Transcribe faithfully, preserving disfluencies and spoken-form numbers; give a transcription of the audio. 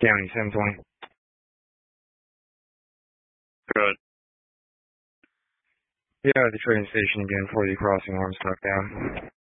County, seven twenty. Good. Yeah, the train station again for the crossing arms knocked down.